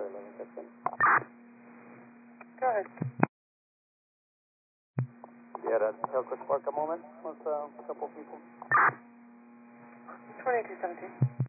for 11:15. Go ahead. You had a Hillcrest Park a moment with a couple people? 2217.